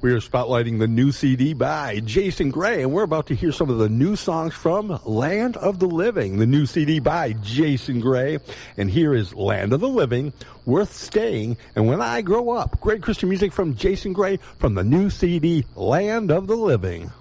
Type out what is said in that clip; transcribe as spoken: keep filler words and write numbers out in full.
We are spotlighting the new C D by Jason Gray, and we're about to hear some of the new songs from Land of the Living, the new C D by Jason Gray. And here is Land of the Living, Worth Staying, and When I Grow Up. Great Christian music from Jason Gray from the new C D, Land of the Living.